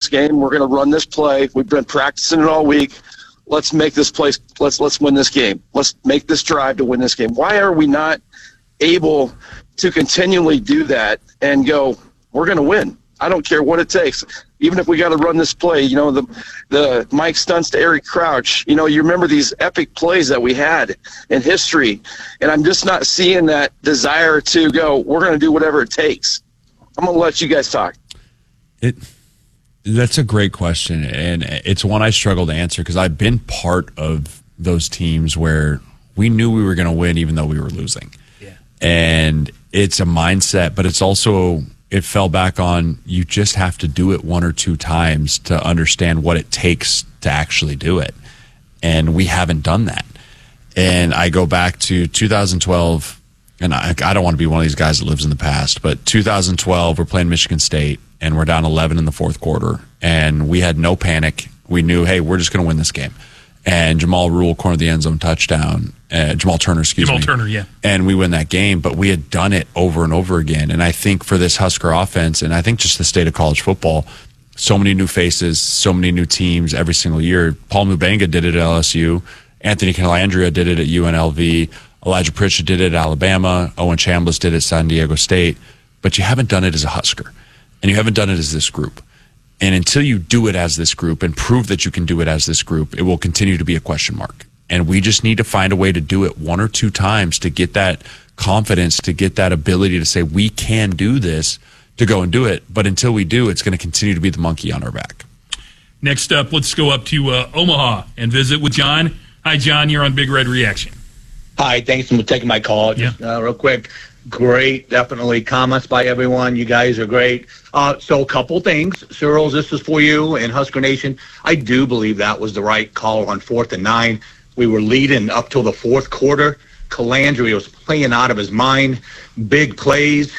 game. We're going to run this play. We've been practicing it all week. Let's make this place. Let's win this game. Let's make this drive to win this game. Why are we not able to continually do that and go, we're going to win? I don't care what it takes. Even if we got to run this play, the Mike Stunts to Eric Crouch, you remember these epic plays that we had in history, and I'm just not seeing that desire to go, we're going to do whatever it takes. I'm going to let you guys talk. That's a great question, and it's one I struggle to answer because I've been part of those teams where we knew we were going to win even though we were losing. Yeah. And it's a mindset, but it's also, it fell back on you just have to do it one or two times to understand what it takes to actually do it. And we haven't done that. And I go back to 2012, and I don't want to be one of these guys that lives in the past, but 2012, we're playing Michigan State, and we're down 11 in the fourth quarter, and we had no panic. We knew, hey, we're just going to win this game. And Jamal Rule cornered the end zone touchdown. Jamal Turner, Jamal Turner, yeah. And we win that game, but we had done it over and over again. And I think for this Husker offense, and I think just the state of college football, so many new faces, so many new teams every single year. Paul Mubenga did it at LSU. Anthony Calandria did it at UNLV. Elijah Pritchett did it at Alabama. Owen Chambliss did it at San Diego State. But you haven't done it as a Husker. And you haven't done it as this group. And until you do it as this group and prove that you can do it as this group, it will continue to be a question mark. And we just need to find a way to do it one or two times to get that confidence, to get that ability to say, we can do this, to go and do it. But until we do, it's going to continue to be the monkey on our back. Next up, let's go up to Omaha and visit with John. Hi, John. You're on Big Red Reaction. Hi. Thanks for taking my call. Just real quick. Great, definitely comments by everyone. You guys are great. So a couple things. Cyril, this is for you and Husker Nation. I do believe that was the right call on 4th and 9. We were leading up till the fourth quarter. Calandria was playing out of his mind. Big plays.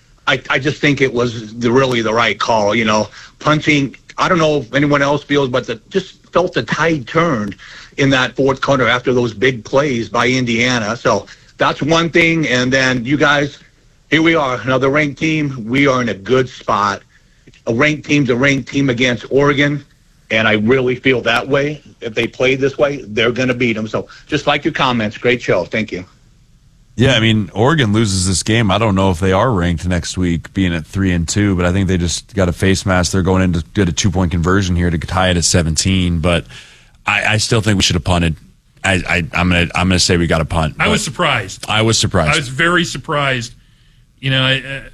I just think it was really the right call. Punching. I don't know if anyone else feels, but just felt the tide turned in that fourth quarter after those big plays by Indiana. So that's one thing. And then you guys, here we are, another ranked team. We are in a good spot. A ranked team's a ranked team against Oregon, and I really feel that way. If they play this way, they're going to beat them. So just like your comments, great show. Thank you. Yeah, I mean, Oregon loses this game. I don't know if they are ranked next week, being at 3-2, but I think they just got a face mask. They're going in to get a 2-point conversion here to tie it at 17. But I still think we should have punted. I'm gonna say we got a punt. I was surprised. I was surprised. I was very surprised. I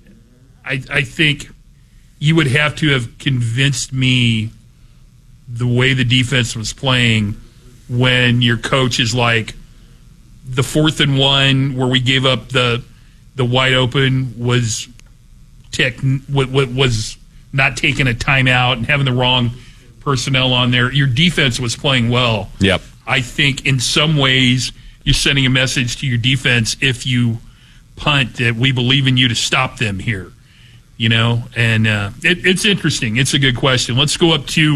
think you would have to have convinced me the way the defense was playing when your coach is like, the 4th and 1 where we gave up the wide open was not taking a timeout and having the wrong personnel on there. Your defense was playing well. Yep. I think in some ways you're sending a message to your defense if you punt that we believe in you to stop them here. And it's interesting. It's a good question. Let's go up to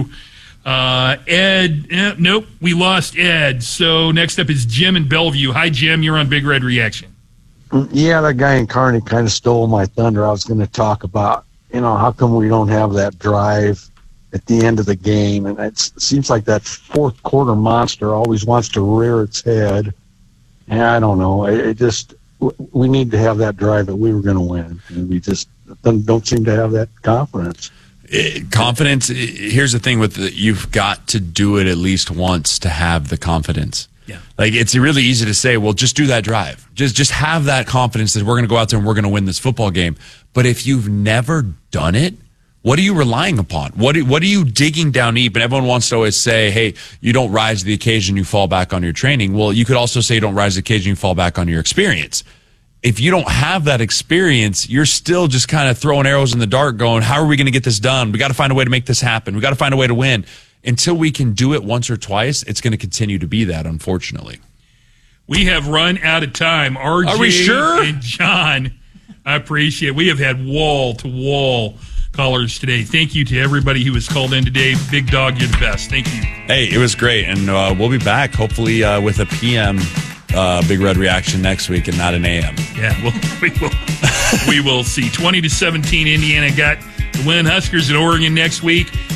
Ed. Nope, we lost Ed. So next up is Jim in Bellevue. Hi, Jim. You're on Big Red Reaction. Yeah, that guy in Kearney kind of stole my thunder. I was going to talk about, how come we don't have that drive at the end of the game? And it seems like that fourth quarter monster always wants to rear its head. And I don't know. We need to have that drive that we were going to win. And we just don't seem to have that confidence. Confidence. Here's the thing you've got to do it at least once to have the confidence. Yeah. Like, it's really easy to say, well, just do that drive. Just have that confidence that we're going to go out there and we're going to win this football game. But if you've never done it, what are you relying upon? What are you digging down deep? And everyone wants to always say, hey, you don't rise to the occasion, you fall back on your training. Well, you could also say you don't rise to the occasion, you fall back on your experience. If you don't have that experience, you're still just kind of throwing arrows in the dark going, how are we going to get this done? We got to find a way to make this happen. We got to find a way to win. Until we can do it once or twice, it's going to continue to be that, unfortunately. We have run out of time. RJ Are we sure? And John, I appreciate it. We have had wall-to-wall callers today. Thank you to everybody who was called in today. Big Dog, you're the best. Thank you. Hey, it was great. And we'll be back, hopefully, with a PM Big Red Reaction next week and not an AM. Yeah, we will see. 20-17, Indiana got the win. Huskers at Oregon next week.